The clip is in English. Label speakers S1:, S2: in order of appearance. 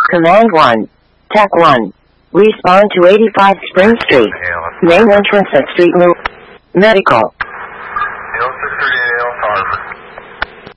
S1: Command 1. Tech 1. Respond to 85 Spring Street. Main entrance at Street Medical.